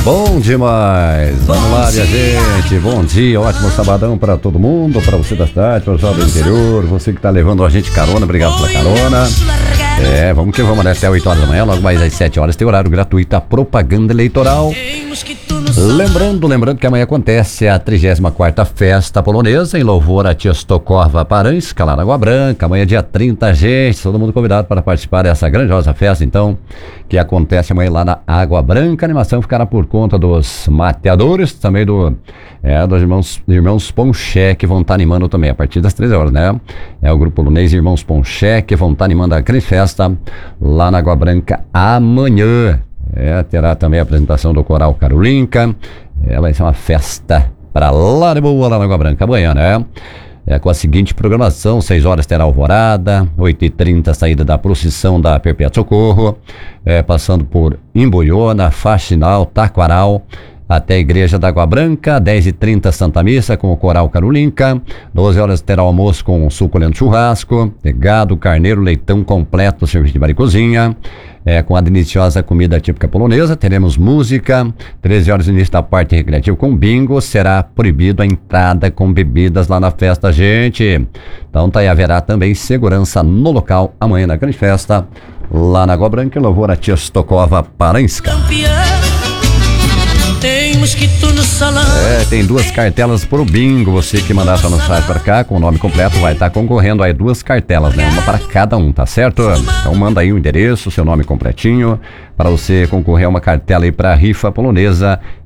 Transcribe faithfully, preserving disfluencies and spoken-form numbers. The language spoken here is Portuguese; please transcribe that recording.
Bom demais! Vamos Bom lá, dia. minha gente! Bom dia, ótimo sabadão para todo mundo, para você da cidade, para o pessoal do interior, você que tá levando a gente carona, obrigado pela carona. É, vamos que vamos, né? Até oito horas da manhã, logo mais às sete horas tem horário gratuito a propaganda eleitoral. Lembrando, lembrando que amanhã acontece a trigésima quarta Festa Polonesa em louvor a Częstochowa Parańska, lá na Água Branca. Amanhã dia trinta, gente, todo mundo convidado para participar dessa grandiosa festa, então, que acontece amanhã lá na Água Branca. A animação ficará por conta dos mateadores, também do, é, dos irmãos, irmãos Ponché, que vão estar animando também a partir das treze horas, né? É o grupo polonês Irmãos Ponché, que vão estar animando a grande festa lá na Água Branca amanhã. É, terá também a apresentação do Coral Karolinka. É, vai ser uma festa para lá de boa, lá na Água Branca amanhã, né? É, com a seguinte programação: seis horas terá alvorada, oito e trinta saída da procissão da Perpétuo Socorro, é, passando por Imbuiona, Faxinal, Taquaral, até a Igreja da Água Branca. Dez e trinta Santa Missa com o Coral Karolinka. doze horas terá almoço com um suculento churrasco, gado, carneiro, leitão completo, serviço de bar e cozinha, é, com a deliciosa comida típica polonesa. Teremos música. treze horas início da parte recreativa com bingo. Será proibido a entrada com bebidas lá na festa, gente. Então tá aí, haverá também segurança no local amanhã na grande festa lá na Água Branca em louvor a Częstochowa Parańska. Tem mosquito no salão. É, tem duas cartelas pro bingo. Você que mandar sua mensagem pra cá com o nome completo vai estar concorrendo aí duas cartelas, né? Uma para cada um, tá certo? Então manda aí o endereço, seu nome completinho, para você concorrer a uma cartela aí pra rifa polonesa